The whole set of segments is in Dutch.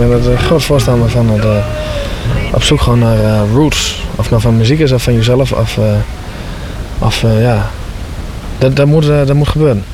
ben een groot voorstander van het op zoek gewoon naar roots. Of nou van muziek is of van jezelf. Dat moet gebeuren.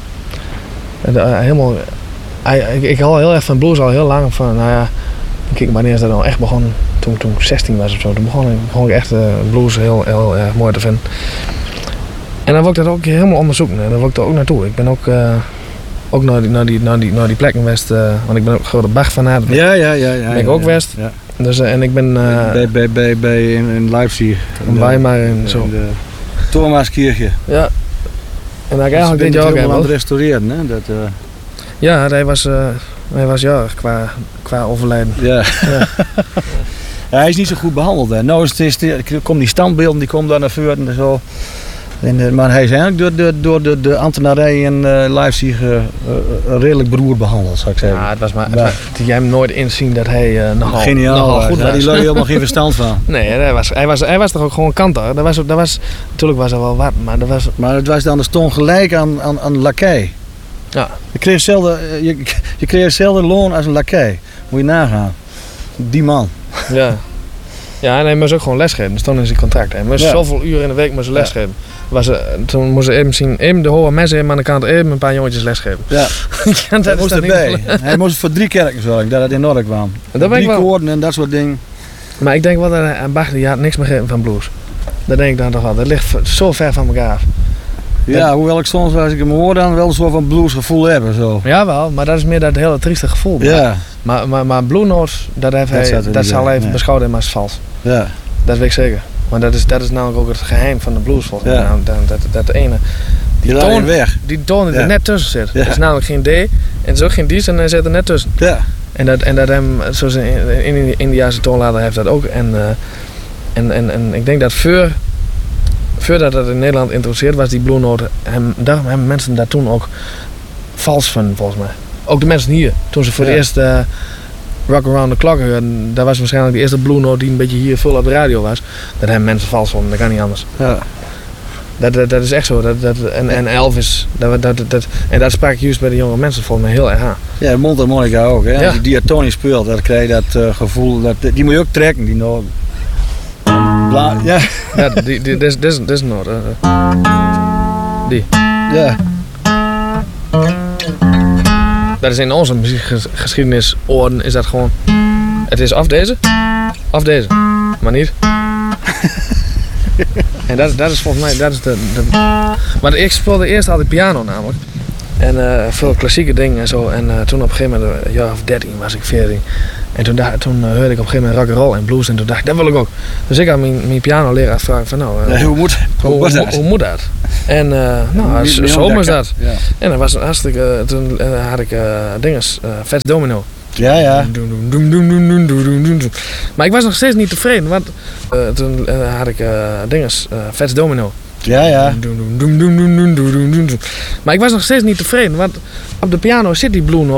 Ik hou heel erg van blues al heel lang. Kijk, wanneer is dat nou echt begonnen? Toen ik 16 was of zo. Toen begon ik echt blues heel erg mooi te vinden. En dan wil ik dat ook helemaal onderzoeken. En daar wil ik er ook naartoe. Ik ben ook naar die plekken geweest. Want ik ben ook grote Bach-fanaat. Ja. Ben ik ook geweest. Ja. Dus, en ik ben... bij in Leipzig. In Weimar en zo. In de Thomaskirche. Ja. En daar eigenlijk dit jaar ook helemaal aan het restaureren, hè? Ja, hij was jarig qua overlijden. Ja. Ja, hij is niet zo goed behandeld. Hè. Nou komen die standbeelden die komen daar naar voren en zo. Maar hij is eigenlijk door de ambtenarij in Leipzig redelijk beroerd behandeld, zou ik zeggen. Ja, het was maar jij hem nooit inzien dat hij nogal goed was. Die lui helemaal geen verstand van. Nee, hij was toch ook gewoon kanter. Natuurlijk was er wel wat, maar dat was... Maar het was dan stond gelijk aan lakij. Ja. Je kreeg hetzelfde loon als een lakij. Moet je nagaan. Die man. Ja. Ja, en hij moest ook gewoon lesgeven. Dat stond in zijn contract. Hij moest zoveel uren in de week lesgeven. Toen moest hij even de hoge mensen aan de kant even een paar jongetjes lesgeven. Ja, dat moest erbij. Hij moest voor 3 kerken zorgen, dat het in orde kwam. 3 koorden en dat soort dingen. Maar ik denk wel dat aan Bach die had niks begrepen van blues. Dat denk ik dan toch wel. Dat ligt zo ver van elkaar af. Ja, hoewel ik soms als ik hem hoor dan wel een soort van bluesgevoel heb. Zo. Ja wel, maar dat is meer dat hele trieste gevoel. Ja. Maar Blue Notes, dat zal hij even beschouwen als vals. Ja. Dat weet ik zeker. Want dat is namelijk ook het geheim van de blues volgens mij. Dat ene. Die toon die er net tussen zit. Ja. Het is namelijk geen D en het is ook geen D's en hij zit er net tussen. Ja. En dat hem, zoals in de Indiase toonlader heeft dat ook. En ik denk dat voordat dat in Nederland introduceerd was, die Blue Note, daarom hebben mensen daar toen ook vals van volgens mij. Ook de mensen hier, toen ze voor de eerste Rock Around the Clock hoorden, dat was waarschijnlijk de eerste Blue Note die een beetje hier vol op de radio was. Dat hebben mensen vals vonden, dat kan niet anders. Ja. Dat is echt zo. En Elvis, en dat sprak juist bij de jonge mensen volgens mij heel erg aan. Ja, mondharmonica ook. Hè? Ja. Als je diatonisch speelt, dan krijg je dat gevoel, die moet je ook trekken, die noten. Ja. Ja, dit is een noot. Die. Ja. Dat is in onze muziekgeschiedenis oren is dat gewoon. Het is of deze, maar niet. En dat is volgens mij, dat is de. Maar ik speelde eerst altijd piano namelijk. En veel klassieke dingen en zo. En toen op een gegeven moment, een jaar of 13 was ik 14. En toen hoorde ik op een gegeven moment rock'n'roll en blues. En toen dacht ik, dat wil ik ook. Dus ik had mijn pianoleraar vragen van hoe moet dat? En zo is dat. Ja. En dat was hartstikke. Toen had ik Fats Domino. Ja. Maar ik was nog steeds niet tevreden, want toen had ik Fats Domino. Ja. Maar ik was nog steeds niet tevreden, want op de piano zit die Blue Note.